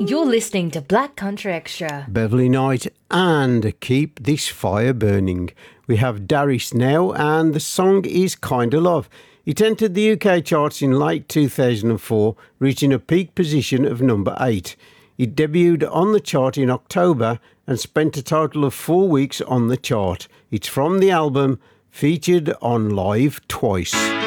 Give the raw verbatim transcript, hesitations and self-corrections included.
You're listening to Black Country Extra. Beverly Knight and Keep This Fire Burning. We have Darius now, and the song is Kinda Love. It entered the U K charts in late two thousand four, reaching a peak position of number eight. It debuted on the chart in October and spent a total of four weeks on the chart. It's from the album Featured on Live Twice.